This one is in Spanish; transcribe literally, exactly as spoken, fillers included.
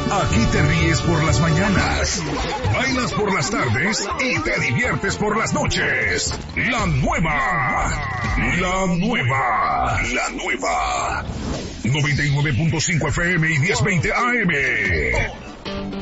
Aquí te ríes por las mañanas, bailas por las tardes y te diviertes por las noches. La nueva, la nueva, la nueva. noventa y nueve punto cinco F M y diez veinte A M.